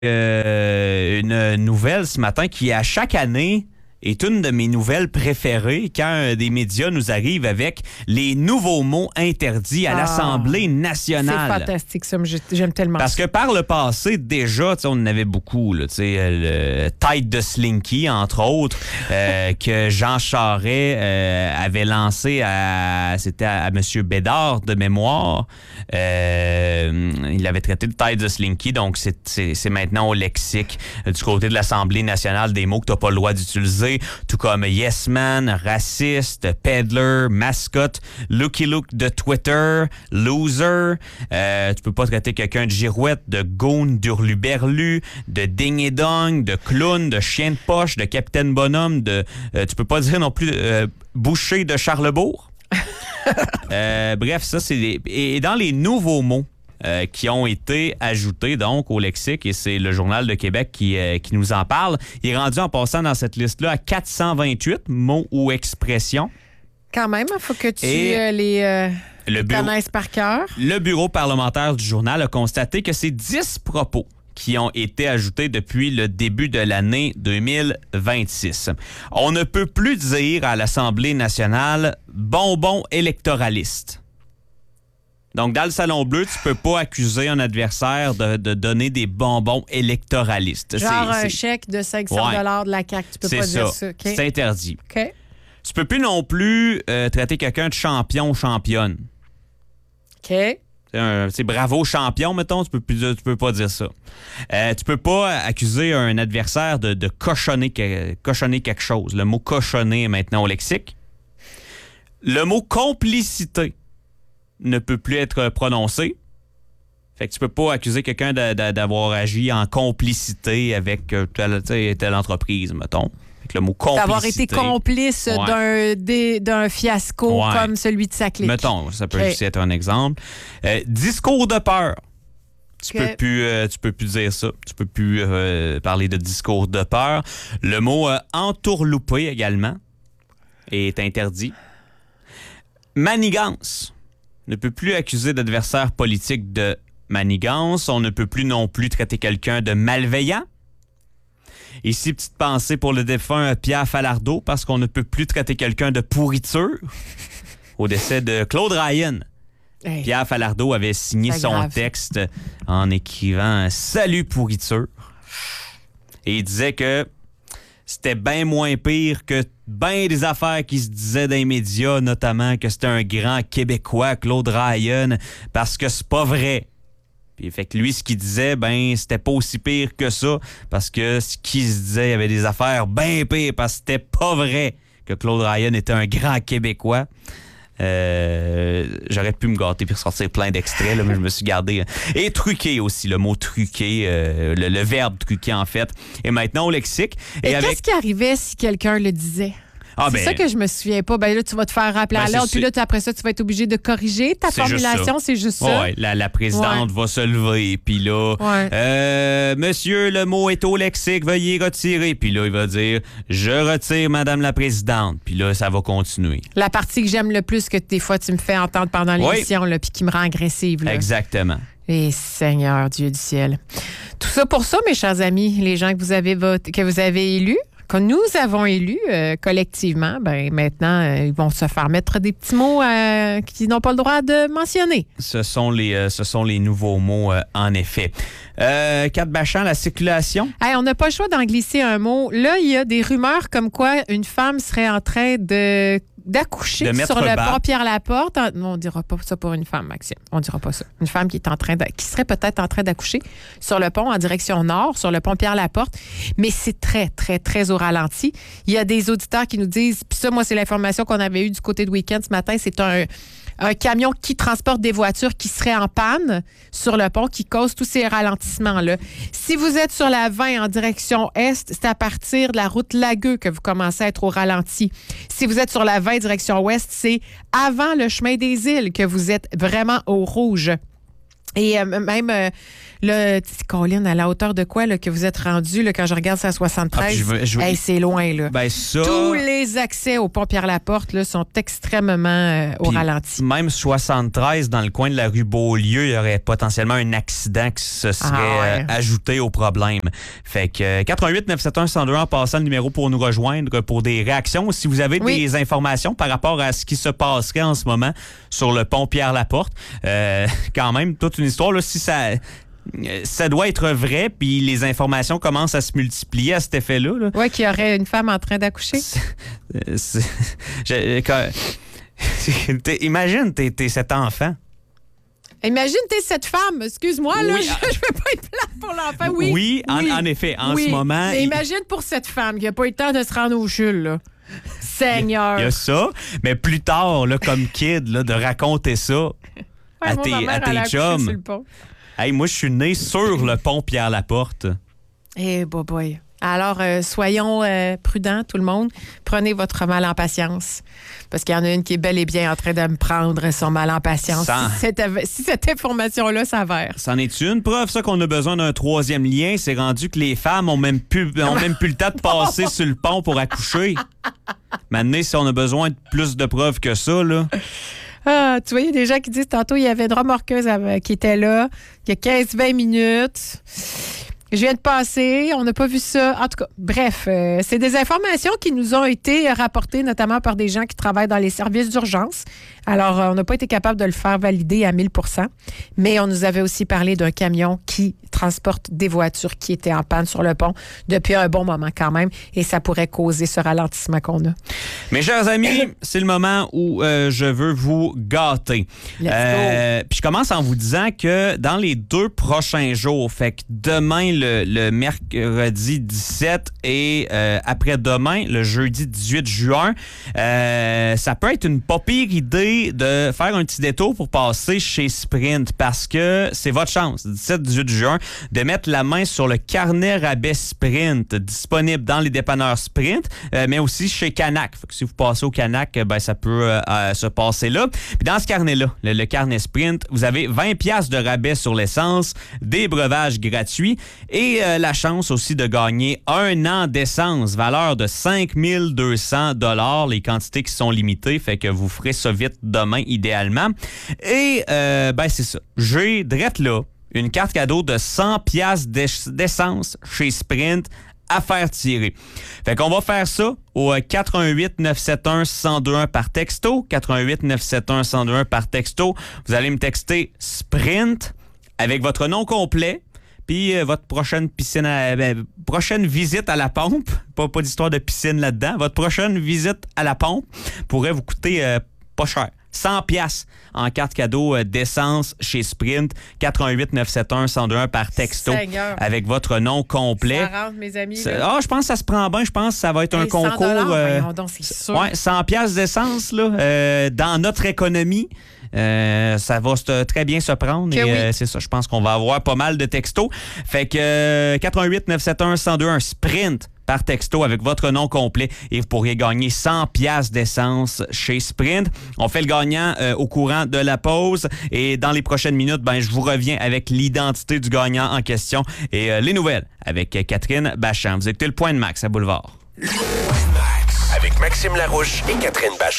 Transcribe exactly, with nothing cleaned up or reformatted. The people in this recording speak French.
euh, une nouvelle ce matin qui, à chaque année, est une de mes nouvelles préférées quand un des médias nous arrive avec les nouveaux mots interdits à Ah, l'Assemblée nationale. C'est fantastique, ça. J'aime tellement Parce ça. que par le passé, déjà, on en avait beaucoup. Là, le tête de Slinky, entre autres, euh, que Jean Charest euh, avait lancé à, c'était à, à M. Bédard de mémoire. Euh, il avait traité de tête de Slinky, donc c'est, c'est, c'est maintenant au lexique euh, du côté de l'Assemblée nationale des mots que tu n'as pas le droit d'utiliser, tout comme Yes Man, raciste, peddler, mascotte, Looky Look de Twitter, loser. Euh, tu peux pas traiter quelqu'un de girouette, de goon, d'hurluberlu, de ding et dong, de clown, de chien de poche, de capitaine bonhomme, de euh, tu peux pas dire non plus euh, boucher de Charlebourg. euh, bref, ça c'est des... et dans les nouveaux mots Euh, qui ont été ajoutés donc au lexique, et c'est le Journal de Québec qui, euh, qui nous en parle. Il est rendu en passant dans cette liste-là à quatre cent vingt-huit mots ou expressions. Quand même, il faut que tu Et euh, les euh, le bureau, connaisses par cœur. Le bureau parlementaire du journal a constaté que c'est dix propos qui ont été ajoutés depuis le début de l'année deux mille vingt-six. On ne peut plus dire à l'Assemblée nationale « bonbon électoraliste ». Donc, dans le Salon Bleu, tu peux pas accuser un adversaire de, de donner des bonbons électoralistes. Genre c'est, un c'est... chèque de cinq cents dollars ouais. de la C A Q. Tu peux c'est pas ça. dire ça. Okay. C'est interdit. OK. Tu peux plus non plus euh, traiter quelqu'un de champion ou championne. OK. C'est, un, c'est bravo champion, mettons, tu peux, plus, tu peux pas dire ça. Euh, tu peux pas accuser un adversaire de, de cochonner, que, cochonner quelque chose. Le mot cochonner est maintenant au lexique. Le mot complicité ne peut plus être prononcé. Fait que tu peux pas accuser quelqu'un de, de, d'avoir agi en complicité avec telle, telle entreprise, mettons. Fait que le mot complicité. D'avoir été complice ouais. d'un, des, d'un fiasco ouais. comme celui de Saclay. Mettons, ça peut okay. aussi être un exemple. Euh, discours de peur. Tu okay. peux plus, euh, tu peux plus dire ça. Tu peux plus euh, parler de discours de peur. Le mot euh, entourloupé également est interdit. Manigance. Ne peut plus accuser d'adversaire politique de manigance. On ne peut plus non plus traiter quelqu'un de malveillant. Ici, petite pensée pour le défunt Pierre Falardeau, parce qu'on ne peut plus traiter quelqu'un de pourriture. Au décès de Claude Ryan, hey. Pierre Falardeau avait signé son grave. texte en écrivant « Salut pourriture ». Et il disait que c'était bien moins pire que bien des affaires qui se disaient dans les médias, notamment que c'était un grand Québécois, Claude Ryan, parce que c'est pas vrai. Puis fait que lui, ce qu'il disait, ben c'était pas aussi pire que ça, parce que ce qu'il se disait, il y avait des affaires bien pires, parce que c'était pas vrai que Claude Ryan était un grand Québécois. Euh, j'aurais pu me gâter puis ressortir plein d'extraits, là, mais je me suis gardé. Et truqué aussi, le mot truqué, euh, le, le verbe truqué en fait. Et maintenant au lexique. Et, et avec... qu'est-ce qui arrivait si quelqu'un le disait? Ah, c'est ben, ça que je me souviens pas. Ben là, tu vas te faire rappeler ben, à l'ordre, puis là, après ça, tu vas être obligé de corriger ta c'est formulation, juste c'est juste ça. Oui, la, la présidente ouais. va se lever, puis là, ouais. euh, monsieur, le mot est au lexique, veuillez retirer. Puis là, il va dire, je retire, madame la présidente. Puis là, ça va continuer. La partie que j'aime le plus que des fois tu me fais entendre pendant l'émission, oui. puis qui me rend agressive. Là. Exactement. Et Seigneur Dieu du ciel. Tout ça pour ça, mes chers amis, les gens que vous avez voté, que vous avez élus, que nous avons élus euh, collectivement, ben maintenant, euh, ils vont se faire mettre des petits mots euh, qu'ils n'ont pas le droit de mentionner. Ce sont les, euh, ce sont les nouveaux mots, euh, en effet. Euh, Kat Bachand, la circulation? Hey, on n'a pas le choix d'en glisser un mot. Là, il y a des rumeurs comme quoi une femme serait en train de... d'accoucher de sur le pont Pierre-Laporte. Non, on dira pas ça pour une femme, Maxime. On dira pas ça. Une femme qui est en train de, qui serait peut-être en train d'accoucher sur le pont en direction nord, sur le pont Pierre-Laporte. Mais c'est très, très, très au ralenti. Il y a des auditeurs qui nous disent, puis ça, moi, c'est l'information qu'on avait eue du côté de Week-end ce matin, c'est un... un camion qui transporte des voitures qui seraient en panne sur le pont, qui cause tous ces ralentissements-là. Si vous êtes sur la vingt en direction est, c'est à partir de la route Lagueux que vous commencez à être au ralenti. Si vous êtes sur la vingt direction ouest, c'est avant le chemin des îles que vous êtes vraiment au rouge. Et euh, même, euh, Là, Colin, à la hauteur de quoi là, que vous êtes rendu là, quand je regarde ça à soixante-treize? Ah, je veux, je veux... Hey, c'est loin, là. Ben, ça... Tous les accès au pont Pierre-Laporte là, sont extrêmement euh, au Puis, ralenti. Même soixante-treize, dans le coin de la rue Beaulieu, il y aurait potentiellement un accident qui se serait ah, ouais. euh, ajouté au problème. Fait que euh, quatre un huit neuf sept un un zéro deux un en passant le numéro pour nous rejoindre pour des réactions. Si vous avez oui. des informations par rapport à ce qui se passerait en ce moment sur le pont Pierre-Laporte, euh, quand même, toute une histoire, là, si ça... Ça doit être vrai, puis les informations commencent à se multiplier à cet effet-là. Oui, qu'il y aurait une femme en train d'accoucher. C'est, c'est, je, quand, t'es, imagine, t'es, t'es cet enfant. Imagine, t'es cette femme. Excuse-moi, là, oui, je ne veux pas être plate pour l'enfant. Oui, oui, en, oui. en effet, en oui. ce moment... Mais imagine pour cette femme qui n'a pas eu le temps de se rendre au Jules, là. Seigneur! Il y a ça, mais plus tard, là, comme kid, là, de raconter ça ouais, à moi, tes, ma mère, à tes chums. Hey, moi, je suis né sur le pont Pierre-Laporte. Eh, boy, boy. Alors, euh, soyons euh, prudents, tout le monde. Prenez votre mal en patience. Parce qu'il y en a une qui est bel et bien en train de me prendre son mal en patience. Sans... Si, cette, si cette information-là s'avère. C'en est une preuve, ça, qu'on a besoin d'un troisième lien. C'est rendu que les femmes ont même plus, ont même plus le temps de passer sur le pont pour accoucher. Maintenant, si on a besoin de plus de preuves que ça, là... Ah, tu vois, il y a des gens qui disent tantôt, il y avait une remorqueuse qui était là, il y a quinze vingt minutes. Je viens de passer, on n'a pas vu ça. En tout cas, bref, euh, c'est des informations qui nous ont été rapportées, notamment par des gens qui travaillent dans les services d'urgence. Alors, euh, on n'a pas été capable de le faire valider à mille pour cent, mais on nous avait aussi parlé d'un camion qui transporte des voitures qui étaient en panne sur le pont depuis un bon moment quand même, et ça pourrait causer ce ralentissement qu'on a. Mes chers amis, c'est le moment où euh, je veux vous gâter. Euh, puis je commence en vous disant que dans les deux prochains jours, fait que demain, le, le mercredi dix-sept et euh, après-demain, le jeudi dix-huit juin, euh, ça peut être une pas pire idée de faire un petit détour pour passer chez Sprint parce que c'est votre chance, dix-sept dix-huit juin, de mettre la main sur le carnet rabais Sprint disponible dans les dépanneurs Sprint, euh, mais aussi chez Canac. Fait que si vous passez au Canac, ben, ça peut euh, euh, se passer là. Puis dans ce carnet-là, le, le carnet Sprint, vous avez vingt piastres de rabais sur l'essence, des breuvages gratuits et euh, la chance aussi de gagner un an d'essence, valeur de cinq mille deux cents dollars, les quantités qui sont limitées, fait que vous ferez ça vite demain, idéalement. Et, euh, ben, c'est ça. J'ai, drette là, une carte cadeau de cent piastres d'essence chez Sprint à faire tirer. Fait qu'on va faire ça au quatre un huit neuf sept un un zéro deux un par texto. quatre un huit neuf sept un un zéro deux un par texto. Vous allez me texter Sprint avec votre nom complet. Puis euh, votre prochaine piscine, à, ben, prochaine visite à la pompe, pas, pas d'histoire de piscine là-dedans, votre prochaine visite à la pompe pourrait vous coûter euh, pas cher. cent piastres en carte cadeau euh, d'essence chez Sprint. quatre un huit neuf sept un un zéro deux un par texto. Seigneur. Avec votre nom complet. Ça rentre, mes amis. Ah, je pense que ça se prend bien. Je pense que ça va être hey, un concours. Euh, donc, c'est sûr. Ouais, cent piastres d'essence là, euh, dans notre économie. Euh, ça va se, très bien se prendre. Que et oui. euh, c'est ça, je pense qu'on va avoir pas mal de textos. Fait que euh, quatre un huit neuf sept un un zéro deux un Sprint par texto avec votre nom complet et vous pourriez gagner cent piastres d'essence chez Sprint. On fait le gagnant euh, au courant de la pause et dans les prochaines minutes, ben, je vous reviens avec l'identité du gagnant en question et euh, les nouvelles avec Catherine Bachand. Vous écoutez le Point de Max à Boulevard. Le Point de Max avec Maxime Larouche et Catherine Bachand.